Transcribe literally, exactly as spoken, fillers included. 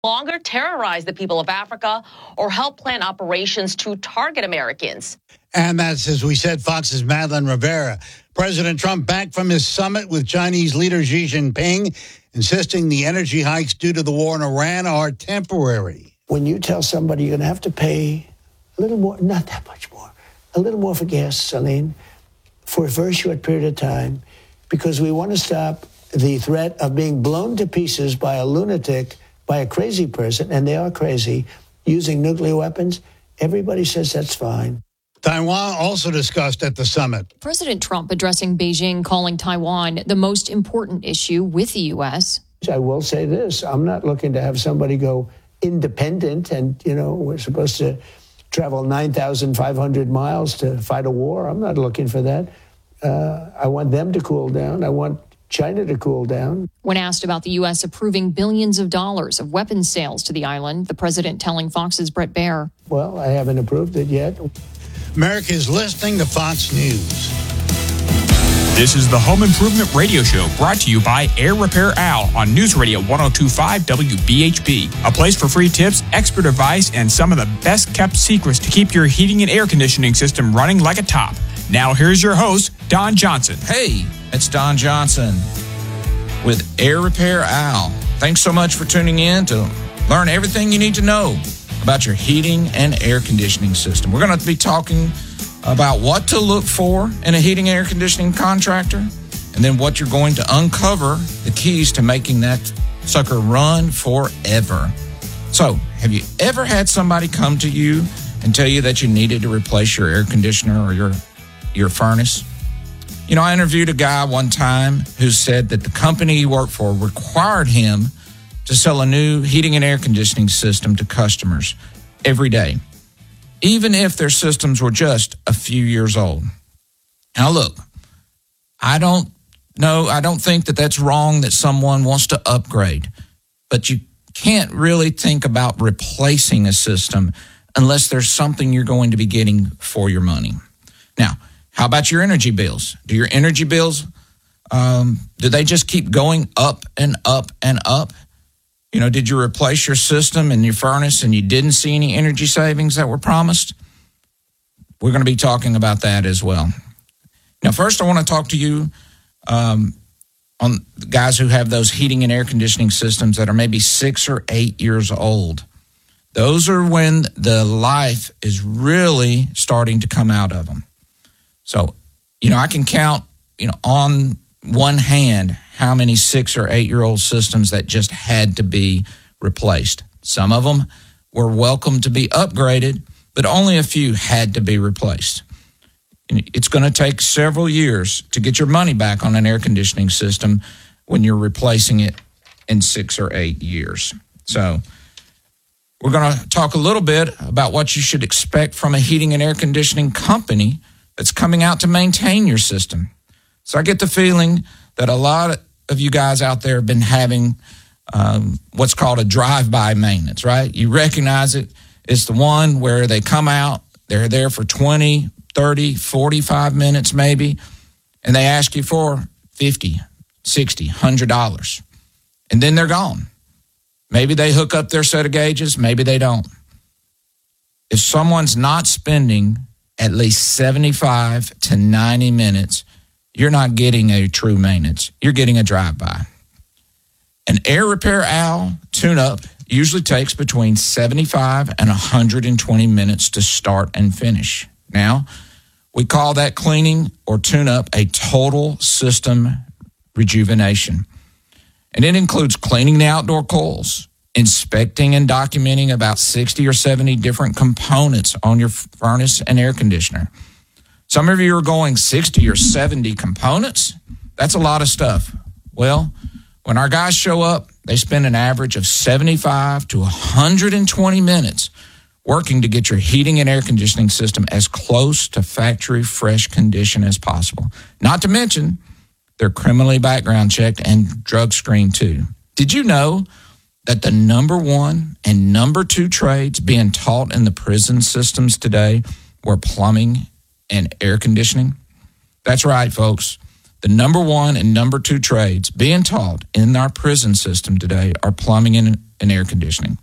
longer terrorize the people of Africa or help plan operations to target Americans. And that's, as we said, Fox's Madeline Rivera. President Trump back from his summit with Chinese leader Xi Jinping, insisting the energy hikes due to the war in Iran are temporary. When you tell somebody you're going to have to pay a little more, not that much more, a little more for gasoline for a very short period of time, because we want to stop the threat of being blown to pieces by a lunatic, by a crazy person, and they are crazy, using nuclear weapons, everybody says that's fine. Taiwan also discussed at the summit. President Trump addressing Beijing, calling Taiwan the most important issue with the U S. I will say this, I'm not looking to have somebody go independent and, you know, we're supposed to travel nine thousand five hundred miles to fight a war. I'm not looking for that. Uh, I want them to cool down. I want China to cool down. When asked about the U S approving billions of dollars of weapons sales to the island, the president telling Fox's Bret Baier. Well, I haven't approved it yet. America is listening to Fox News. This is the Home Improvement Radio Show, brought to you by Air Repair Al on News Radio one oh two point five W B H P. A place for free tips, expert advice, and some of the best kept secrets to keep your heating and air conditioning system running like a top. Now here's your host, Don Johnson. Hey, it's Don Johnson with Air Repair Al. Thanks so much for tuning in to learn everything you need to know about your heating and air conditioning system. We're going to be talking about what to look for in a heating and air conditioning contractor, and then what you're going to uncover the keys to making that sucker run forever. So, have you ever had somebody come to you and tell you that you needed to replace your air conditioner or your your furnace? You know, I interviewed a guy one time who said that the company he worked for required him to sell a new heating and air conditioning system to customers every day, even if their systems were just a few years old. Now, look, I don't know, I don't think that that's wrong that someone wants to upgrade, but you can't really think about replacing a system unless there's something you're going to be getting for your money. Now, how about your energy bills? Do your energy bills, um, do they just keep going up and up and up? You know, did you replace your system and your furnace and you didn't see any energy savings that were promised? We're going to be talking about that as well. Now, first, I want to talk to you um, on guys who have those heating and air conditioning systems that are maybe six or eight years old. Those are when the life is really starting to come out of them. So, you know, I can count, you know, on one hand how many six or eight-year-old systems that just had to be replaced. Some of them were welcome to be upgraded, but only a few had to be replaced. It's going to take several years to get your money back on an air conditioning system when you're replacing it in six or eight years. So we're going to talk a little bit about what you should expect from a heating and air conditioning company that's coming out to maintain your system. So I get the feeling that a lot of you guys out there have been having um, what's called a drive-by maintenance, right? You recognize it. It's the one where they come out, they're there for twenty, thirty, forty-five minutes maybe, and they ask you for fifty, sixty, one hundred dollars. And then they're gone. Maybe they hook up their set of gauges, maybe they don't. If someone's not spending at least seventy-five to ninety minutes, you're not getting a true maintenance. You're getting a drive-by. An Air Repair Al tune-up usually takes between seventy-five and one hundred twenty minutes to start and finish. Now, we call that cleaning or tune-up a total system rejuvenation. And it includes cleaning the outdoor coils, inspecting and documenting about sixty or seventy different components on your furnace and air conditioner. Some of you are going sixty or seventy components. That's a lot of stuff. Well, when our guys show up, they spend an average of seventy-five to one hundred twenty minutes working to get your heating and air conditioning system as close to factory fresh condition as possible. Not to mention, they're criminally background checked and drug screened too. Did you know that the number one and number two trades being taught in the prison systems today were plumbing and air conditioning? That's right, folks. The number one and number two trades being taught in our prison system today are plumbing and, and air conditioning.